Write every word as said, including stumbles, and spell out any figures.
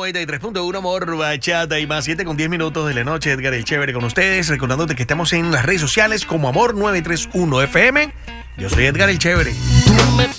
noventa y tres punto uno Amor, Bachata y más. siete con diez minutos de la noche. Edgar el Chévere con ustedes. Recordándote que estamos en las redes sociales como Amor nueve tres uno F M. Yo soy Edgar el Chévere.